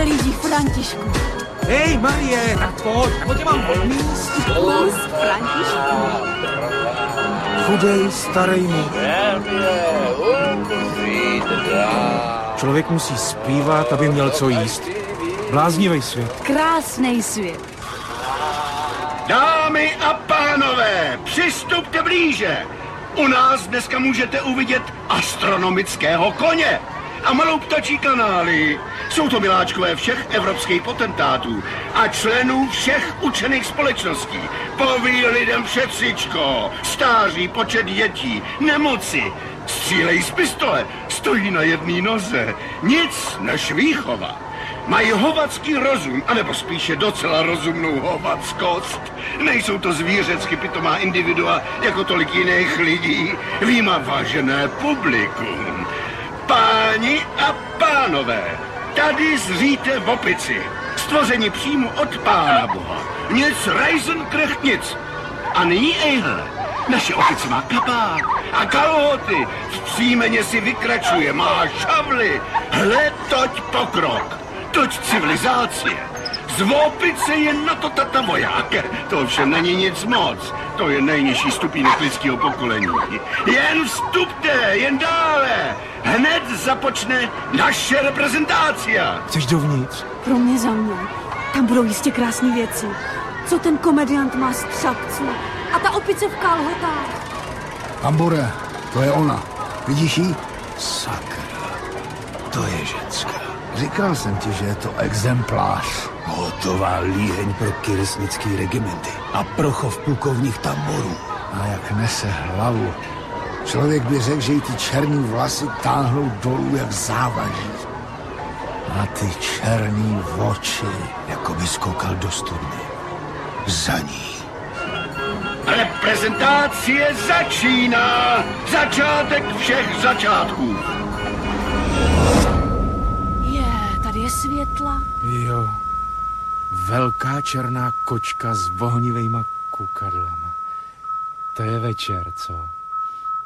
Paříži, Františku. Hej, Marie, tak pojď, nebo tě mám odníst. Kus, Františku. Chudej, starý muž. Člověk musí zpívat, aby měl co jíst. Bláznivý svět. Krásnej svět. Dámy a pánové, přistupte blíže. U nás dneska můžete uvidět astronomického koně a malou ptačí kanály. Jsou to miláčkové všech evropských potentátů a členů všech učených společností. Poví lidem všetřičko, stáří počet dětí, nemoci, střílejí z pistole, stojí na jedné noze, nic než výchova. Mají hovadský rozum, anebo spíše docela rozumnou hovadskost. Nejsou to zvířecky pitomá individua jako tolik jiných lidí. Výjima vážené publikum. Páni a pánové, tady zříte v opici, stvoření přímo od Pána Boha. Nic rejzenkrecht nic. A nyní ejhle, naše opice má kabát a kalhoty, v příjmeně si vykračuje, má šavly. Hle, toť pokrok. Toť civilizácie. Z opice je na to tata voják. To ovšem není nic moc. To je nejnižší stupínek lidského pokolení. Jen vstupte, jen dále. Hned započne naše reprezentácia. Chceš dovnitř? Pro mě za mě. Tam budou jistě krásné věci. Co ten komediant má z třapců. A ta opice v kalhotách. Ambure, to je ona. Vidíš jí? Sakra, to je ženská. Říkal jsem ti, že je to exemplář. Hotová líheň pro kyresnický regimenty a pro chov plukovních tamborů. A jak nese hlavu. Člověk by řekl, že jí ty černý vlasy táhnou dolů jak závaží. A ty černý oči, jako by skoukal do studny. Za ní. Reprezentácie začíná. Začátek všech začátků. Tady je světla. Jo. Velká černá kočka s vohnivejma kukadlama. To je večer, co?